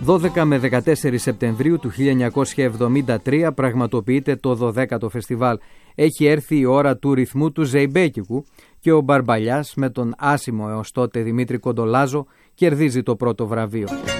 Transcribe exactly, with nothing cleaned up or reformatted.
δώδεκα με δεκατέσσερις Σεπτεμβρίου του χίλια εννιακόσια εβδομήντα τρία πραγματοποιείται το δωδέκατο φεστιβάλ. Έχει έρθει η ώρα του ρυθμού του ζεϊμπέκικου και ο Μπαρμπαλιάς με τον άσημο έως τότε Δημήτρη Κοντολάζο κερδίζει το πρώτο βραβείο.